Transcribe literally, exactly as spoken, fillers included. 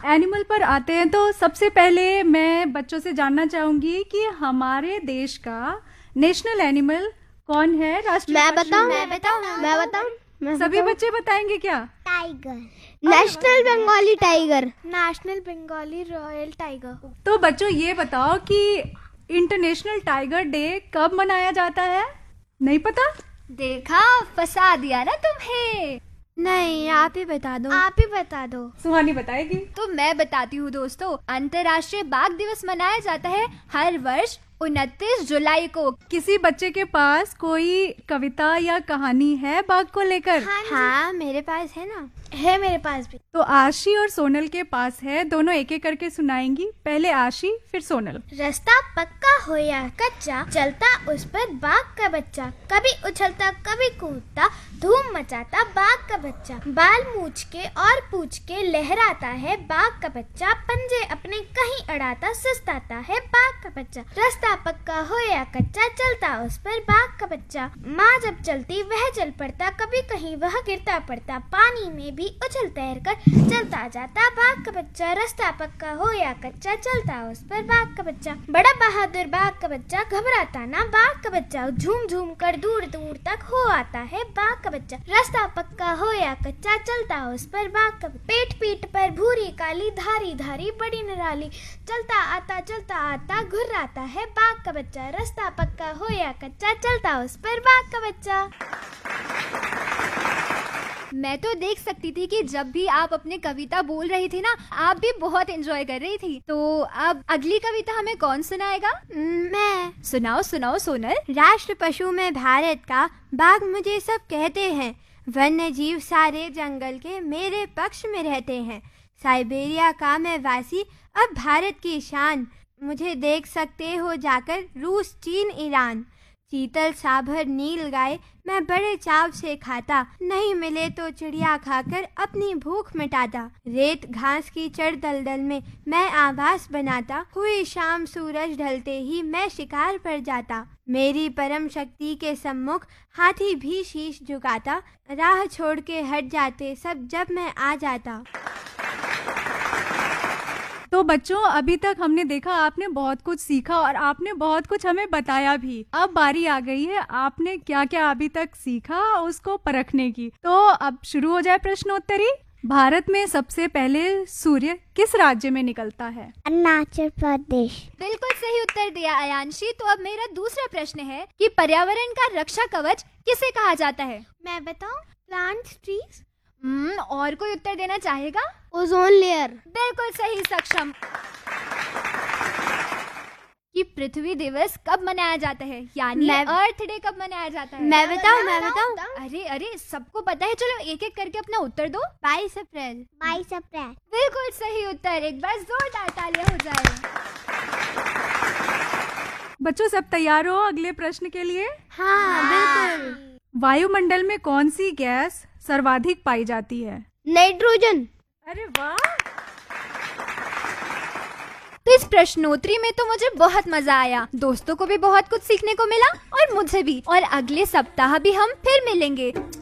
Animal पर आते हैं तो सबसे पहले मैं बच्चों से जानना चाहूंगी कि हमारे देश का नेशनल एनिमल कौन है, राष्ट्रीय मैं पशु? बताऊं मैं बताऊं मैं बताऊं सभी बच्चे बताएंगे क्या? Tiger, national Bengali tiger, national Bengali royal tiger. तो बच्चों ये बताओ कि इंटरनेशनल टाइगर डे कब मनाया जाता है? नहीं पता? देखा, फंसा दिया ना तुम्हें। नहीं, आप ही बता दो। आप ही बता दो। सुहानी बताएगी। तो मैं बताती हूँ दोस्तों, अंतर्राष्ट्रीय बाघ दिवस मनाया जाता है हर वर्ष उनतीस जुलाई को। किसी बच्चे के पास कोई कविता या कहानी है बाघ को लेकर? हाँ, हाँ, मेरे पास है ना। है मेरे पास भी। तो आशी और सोनल के पास है, दोनों एक एक करके सुनाएंगी। पहले आशी फिर सोनल। रास्ता पक्का हो या कच्चा, चलता उस पर बाघ का बच्चा, कभी उछलता कभी कूदता, धूम मचाता बाघ का बच्चा, बाल मूछ के और पूछ के लहराता है बाघ का बच्चा, पंजे अपने कहीं अड़ाता सुस्ताता है बाघ का बच्चा। रास्ता पक्का हो या कच्चा, चलता उस पर बाघ का बच्चा, माँ जब चलती वह चल पड़ता, कभी कहीं वह गिरता पड़ता, पानी में भी उछल तैर कर चलता जाता बाघ का बच्चा। रास्ता पक्का हो या कच्चा, चलता उस पर बाघ का बच्चा, बड़ा बहादुर बाघ का बच्चा, घबराता ना बाघ का बच्चा, झूम झूम कर दूर दूर तक हो आता है बाघ का बच्चा। रास्ता पक्का हो या कच्चा, चलता उस पर बाघ का बच्चा, पेट पीठ पर भूरी काली धारी धारी बड़ी निराली, चलता आता चलता आता घुर्राता है बाघ का बच्चा। रास्ता पक्का हो या कच्चा, चलता उस पर बाघ का बच्चा। मैं तो देख सकती थी कि जब भी आप अपने कविता बोल रही थी ना, आप भी बहुत एंजॉय कर रही थी। तो अब अगली कविता हमें कौन सुनाएगा? मैं। सुनाओ सुनाओ सोनल। राष्ट्र पशु में भारत का बाघ मुझे सब कहते हैं, वन्य जीव सारे जंगल के मेरे पक्ष में रहते हैं, साइबेरिया का मैं वासी अब भारत की शान, मुझे देख सकते हो जाकर रूस चीन ईरान, चीतल साभर नील गाय मैं बड़े चाव से खाता, नहीं मिले तो चिड़िया खाकर अपनी भूख मिटाता, रेत घास की चढ़ दलदल में मैं आवास बनाता, हुई शाम सूरज ढलते ही मैं शिकार पर जाता, मेरी परम शक्ति के सम्मुख हाथी भी शीश झुकाता, राह छोड़ के हट जाते सब जब मैं आ जाता। तो बच्चों, अभी तक हमने देखा आपने बहुत कुछ सीखा और आपने बहुत कुछ हमें बताया भी। अब बारी आ गई है आपने क्या क्या अभी तक सीखा उसको परखने की। तो अब शुरू हो जाए प्रश्नोत्तरी। भारत में सबसे पहले सूर्य किस राज्य में निकलता है? अरुणाचल प्रदेश। बिल्कुल सही उत्तर दिया आयांशी। तो अब मेरा दूसरा प्रश्न है कि पर्यावरण का रक्षा कवच किसे कहा जाता है? मैं बताऊं? Plants, trees. हम्म और कोई उत्तर देना चाहेगा? Ozone layer. बिल्कुल सही सक्षम। कि पृथ्वी दिवस कब मनाया जाता है, यानी अर्थ डे कब मनाया जाता है? मैं बताऊं मैं बताऊं अरे अरे सबको पता है, चलो एक एक करके अपना उत्तर दो। बाईस अप्रैल। बाईस अप्रैल। बिल्कुल सही उत्तर। एक बार जोरदार तालियां हो जाए। बच्चों सब तैयार हो अगले प्रश्न के लिए? हाँ बिल्कुल। वायुमंडल में कौन सी गैस सर्वाधिक पाई जाती है? नाइट्रोजन। अरे वाह। तो इस प्रश्नोत्तरी में तो मुझे बहुत मजा आया, दोस्तों को भी बहुत कुछ सीखने को मिला और मुझे भी। और अगले सप्ताह भी हम फिर मिलेंगे।